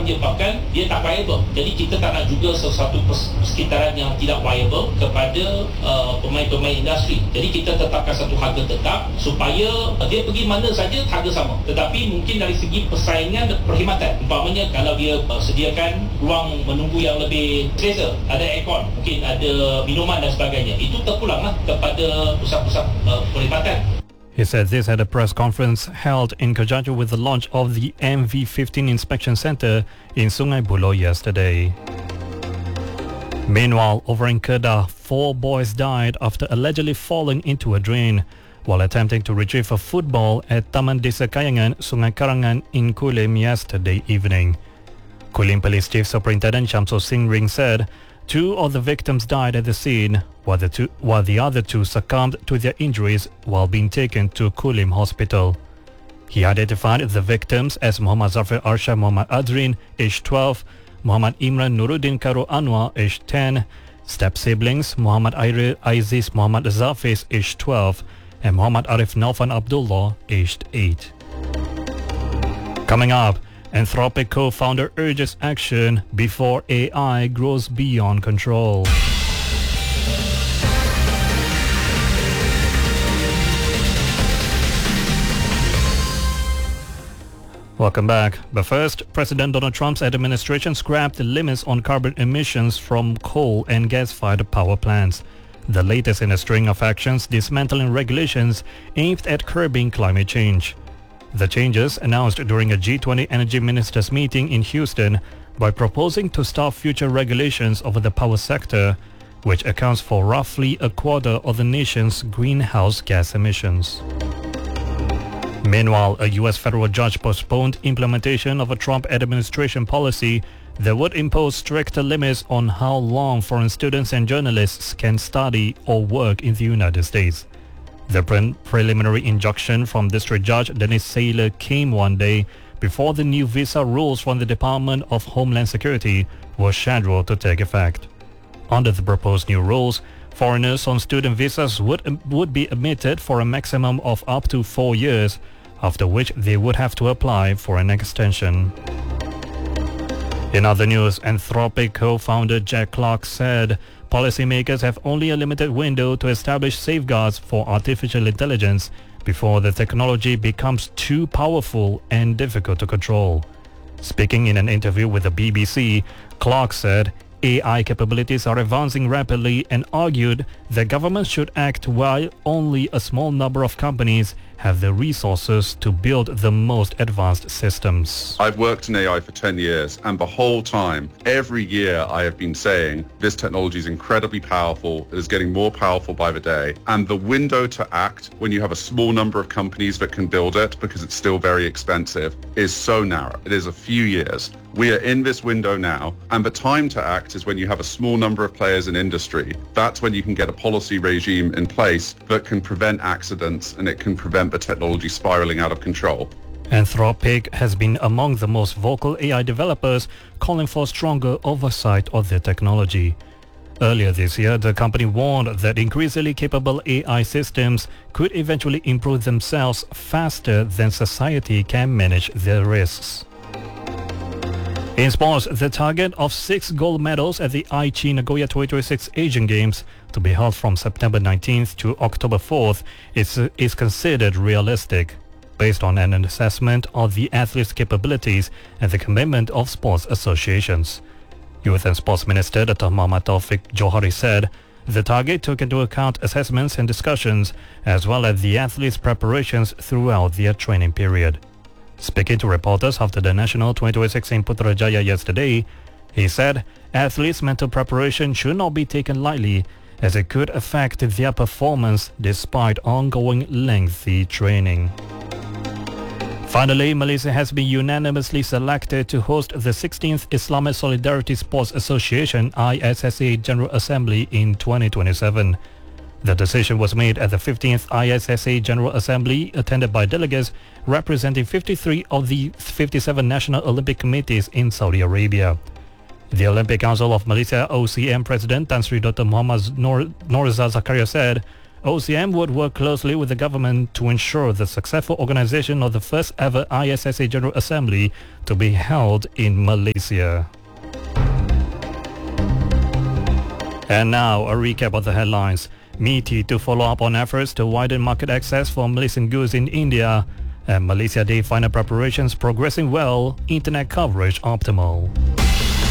menyebabkan dia tak viable. Jadi kita tak nak juga sesuatu persekitaran yang tidak viable kepada pemain-pemain industri. Jadi kita tetapkan satu harga tetap supaya dia pergi mana saja harga sama. Tetapi mungkin dari segi persaingan dan perkhidmatan, umpamanya kalau dia sediakan ruang menunggu yang lebih selesa, ada aircon, mungkin ada minuman dan sebagainya, itu terpulanglah kepada pusat-pusat perkhidmatan. He said this at a press conference held in conjunction with the launch of the MV15 Inspection Centre in Sungai Buloh yesterday. Meanwhile, over in Kedah, 4 boys died after allegedly falling into a drain while attempting to retrieve a football at Taman Desa Kayangan, Sungai Karangan in Kulim yesterday evening. Kulim Police Chief Superintendent Shamsul Singh Ring said 2 of the victims died at the scene, while the other 2 succumbed to their injuries while being taken to Kulim Hospital. He identified the victims as Muhammad Zafir Arsha Muhammad Adrin, aged 12, Muhammad Imran Nuruddin Karo Anwar, aged 10, step-siblings Muhammad Aziz Muhammad Zafiz, aged 12, and Muhammad Arif Naufan Abdullah, aged 8. Coming up, Anthropic co-founder urges action before AI grows beyond control. Welcome back. But first, President Donald Trump's administration scrapped the limits on carbon emissions from coal and gas-fired power plants, the latest in a string of actions dismantling regulations aimed at curbing climate change. The changes, announced during a G20 energy ministers meeting in Houston, by proposing to stop future regulations over the power sector, which accounts for roughly a quarter of the nation's greenhouse gas emissions. Meanwhile, a U.S. federal judge postponed implementation of a Trump administration policy that would impose stricter limits on how long foreign students and journalists can study or work in the United States. The preliminary injunction from District Judge Dennis Saylor came one day before the new visa rules from the Department of Homeland Security were scheduled to take effect. Under the proposed new rules, foreigners on student visas would be admitted for a maximum of up to 4 years, after which they would have to apply for an extension. In other news, Anthropic co-founder Jack Clark said policymakers have only a limited window to establish safeguards for artificial intelligence before the technology becomes too powerful and difficult to control. Speaking in an interview with the BBC, Clark said AI capabilities are advancing rapidly and argued that governments should act while only a small number of companies have the resources to build the most advanced systems. I've worked in AI for 10 years, and the whole time, every year I have been saying this technology is incredibly powerful, it is getting more powerful by the day, and the window to act when you have a small number of companies that can build it, because it's still very expensive, is so narrow. It is a few years. We are in this window now, and the time to act is when you have a small number of players in industry. That's when you can get a policy regime in place that can prevent accidents and it can prevent the technology spiraling out of control. Anthropic has been among the most vocal AI developers calling for stronger oversight of their technology. Earlier this year, the company warned that increasingly capable AI systems could eventually improve themselves faster than society can manage their risks. In sports, the target of 6 gold medals at the Aichi Nagoya 2026 Asian Games, to be held from September 19th to October 4th, is considered realistic, based on an assessment of the athletes' capabilities and the commitment of sports associations. Youth and Sports Minister Dr. Muhammad Taufik Johari said the target took into account assessments and discussions, as well as the athletes' preparations throughout their training period. Speaking to reporters after the National 2026 in Putrajaya yesterday, he said athletes' mental preparation should not be taken lightly, as it could affect their performance despite ongoing lengthy training. Finally, Malaysia has been unanimously selected to host the 16th Islamic Solidarity Sports Association ISSA General Assembly in 2027. The decision was made at the 15th ISSA General Assembly, attended by delegates representing 53 of the 57 national Olympic committees in Saudi Arabia. The Olympic Council of Malaysia OCM President Tan Sri Dr. Muhammad Norzal Zakaria said, OCM would work closely with the government to ensure the successful organization of the first ever ISSA General Assembly to be held in Malaysia. And now, a recap of the headlines. MITI to follow up on efforts to widen market access for Malaysian goods in India. And Malaysia Day final preparations progressing well, internet coverage optimal.